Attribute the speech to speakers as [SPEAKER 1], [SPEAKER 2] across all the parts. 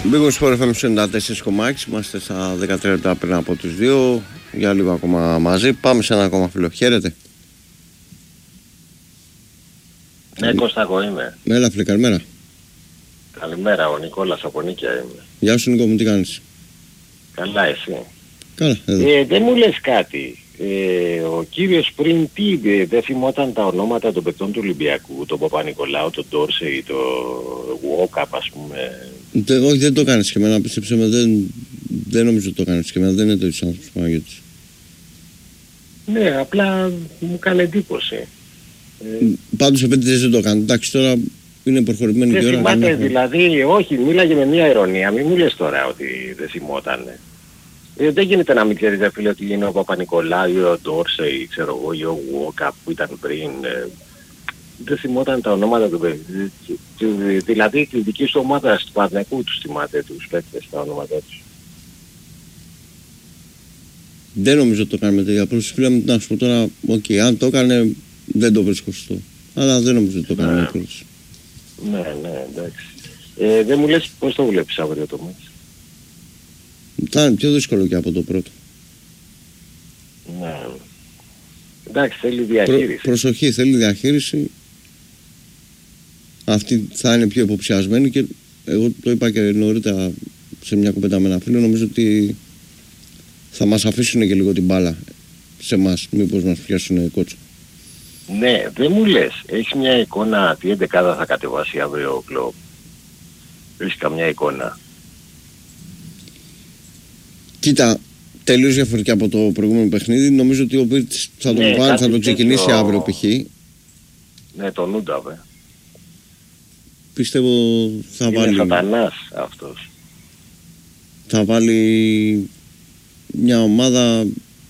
[SPEAKER 1] Μπήκαμε στο FM 94,6. Είμαστε στα 13 λεπτά πριν από τις 2. Για λίγο ακόμα μαζί. Πάμε σε ένα ακόμα φίλο. Χαίρετε.
[SPEAKER 2] Ναι, Κώστα, εγώ είμαι.
[SPEAKER 1] Έλα φίλε, καλημέρα.
[SPEAKER 2] Καλημέρα, ο Νικόλας από Νίκαια είμαι.
[SPEAKER 1] Γεια σου Νίκο μου, τι κάνεις?
[SPEAKER 2] Καλά, εσύ?
[SPEAKER 1] Καλά, εδώ.
[SPEAKER 2] Δεν μου λες κάτι. Ο κύριος πριν δεν θυμόταν τα ονόματα των παικτών του Ολυμπιακού, τον Παπα-Νικολάου, τον Ντόρσεϊ, τον Γουόκαπ, ας πούμε.
[SPEAKER 1] Όχι, δεν το κάνεις και εμένα, πίστεψε με, δεν νομίζω ότι το κάνεις και εμένα, δεν είναι το ίδιο άνθρωπος Παναγιώτης.
[SPEAKER 2] Ναι, απλά μου κάνει εντύπωση.
[SPEAKER 1] Πάντως επέτυχες δεν το κάνει. Εντάξει, τώρα είναι προχωρημένη και ώρα.
[SPEAKER 2] Δεν θυμάται δηλαδή, όχι, μίλαγε με μια ειρωνία, μην μου λες τώρα ότι δεν θυμότανε. Δεν γίνεται να μην ξέρεις δε φίλε ότι είναι ο Παπα-Νικολάου ή ο Ντόρσεϊ, ξέρω εγώ, ή ο Γουόκαπ που ήταν πριν. Δεν θυμόταν τα ονόματα του παιδιού. Δηλαδή τη δική σου ομάδα του Παναθηναϊκού τους θυμάται τους παίκτες τα ονόματα τους.
[SPEAKER 1] Δεν νομίζω ότι το κάνει με τέτοια πρόσφυλλα. Φίλε μου, να σου πω τώρα, αν το έκανε δεν το βρίσκω σωστό. Αλλά δεν νομίζω ότι το κάνει με πρόσφυλλα.
[SPEAKER 2] Ναι, εντάξει. Δεν μου λες πώς το βλέπεις αύριο το μάτς?
[SPEAKER 1] Θα είναι πιο δύσκολο και από το πρώτο.
[SPEAKER 2] Ναι. Εντάξει, θέλει διαχείριση.
[SPEAKER 1] Προσοχή, θέλει διαχείριση. Αυτή θα είναι πιο υποψιασμένη και εγώ το είπα και νωρίτερα σε μια κουβέντα με ένα φίλο. Νομίζω ότι θα μας αφήσουν και λίγο την μπάλα σε εμάς. Μήπως μας πιάσουν κότσο.
[SPEAKER 2] Ναι, δεν μου λες. Έχεις μια εικόνα τι 11 θα κατεβάσει αύριο ο Κλοπ? Έχεις καμιά εικόνα?
[SPEAKER 1] Κοίτα, τελείως διαφορετικά από το προηγούμενο παιχνίδι. Νομίζω ότι ο Πίρτς θα τον βάλει, θα τον ξεκινήσει αύριο π.χ.
[SPEAKER 2] Ναι, τον Ούνταβε.
[SPEAKER 1] Πιστεύω θα
[SPEAKER 2] είναι
[SPEAKER 1] βάλει.
[SPEAKER 2] Είναι σατανάς αυτός.
[SPEAKER 1] Θα βάλει μια ομάδα.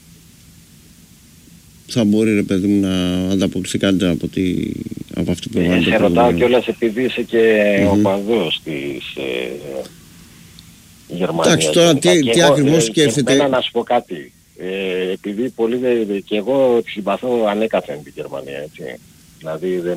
[SPEAKER 1] Θα μπορεί ρε παιδί μου να ανταποκριθεί καλύτερα από αυτή που βάλει.
[SPEAKER 2] Σε ρωτάω κιόλας επειδή είσαι και οπαδός της Γερμανίας.
[SPEAKER 1] Εντάξει, τώρα τι ακριβώς σκέφτεται?
[SPEAKER 2] Εμένα να σου πω κάτι. Επειδή πολύ και εγώ συμπαθώ ανέκαθεν την Γερμανία, έτσι. Δηλαδή δεν...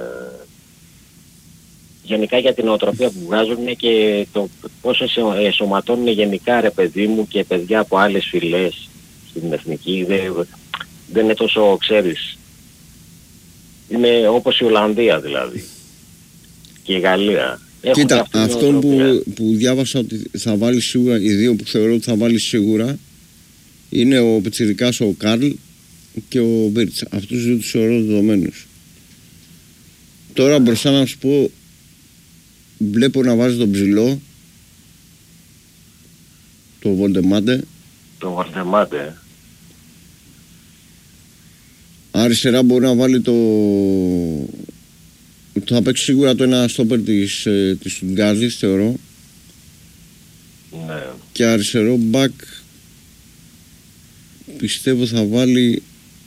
[SPEAKER 2] Γενικά για την οτροπία που βγάζουν και το πόσο εσωματώνουν γενικά ρε παιδί μου και παιδιά από άλλες φυλές στην εθνική, δεν είναι τόσο, ξέρεις, είναι όπως η Ολλανδία δηλαδή και η Γαλλία.
[SPEAKER 1] Κοίτα, αυτό που διάβασα ότι θα βάλει σίγουρα, οι δύο που θεωρώ ότι θα βάλει σίγουρα είναι ο πιτσιρικάς ο Καρλ και ο Βίρτς. Αυτούς δύο τους θεωρώ δεδομένους. Τώρα μπροστά να σου πω, βλέπω να βάζει τον ψηλό, το Βολτεμάντε.
[SPEAKER 2] Το Βολτεμάντε.
[SPEAKER 1] Αριστερά μπορεί να βάλει θα παίξει σίγουρα το ένα στόπερ της Στουτγκάρδης, θεωρώ.
[SPEAKER 2] Ναι.
[SPEAKER 1] Και αριστερό μπακ πιστεύω θα βάλει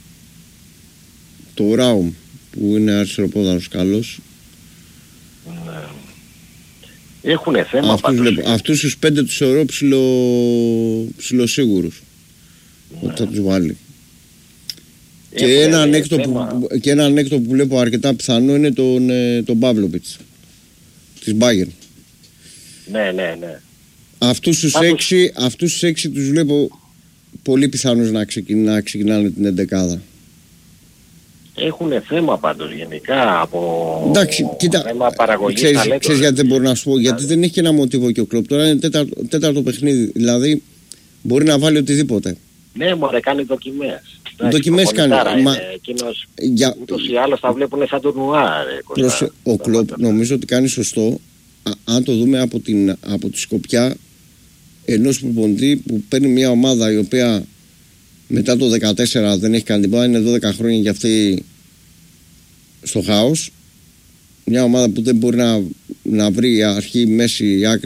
[SPEAKER 1] το Ράουμ που είναι αριστεροπόδαρος καλός.
[SPEAKER 2] Ναι. Έχουνε θέμα
[SPEAKER 1] αυτούς τους 5 τους θεωρώ ψηλοσίγουρους, ναι, ότι θα τους βάλει. Και ένα ανέκτο που βλέπω αρκετά πιθανό είναι τον Παύλοβιτς της Bayern.
[SPEAKER 2] Ναι.
[SPEAKER 1] Αυτούς τους 6 τους βλέπω πολύ πιθανούς να ξεκινάνε την 11.
[SPEAKER 2] Έχουνε θέμα πάντως γενικά από...
[SPEAKER 1] Εντάξει, κοίτα,
[SPEAKER 2] θέμα παραγωγής.
[SPEAKER 1] Ξέρεις γιατί δεν μπορώ να σου πω? Γιατί δεν έχει και ένα μοτίβο και ο Κλοπ. Τώρα είναι τέταρτο παιχνίδι. Δηλαδή μπορεί να βάλει οτιδήποτε.
[SPEAKER 2] Ναι, μωρέ, κάνει δοκιμές.
[SPEAKER 1] Δοκιμές κάνει.
[SPEAKER 2] Εκείνος ούτως ή άλλως θα βλέπουν σαν τουρνουά.
[SPEAKER 1] Ο Κλοπ νομίζω ότι κάνει σωστό. Αν το δούμε από τη σκοπιά ενός προπονητή που παίρνει μια ομάδα η οποία μετά το 2014 δεν έχει κάνει τίποτα, είναι 12 χρόνια για αυτή στο χάος. Μια ομάδα που δεν μπορεί να βρει αρχή, μέση, άκρη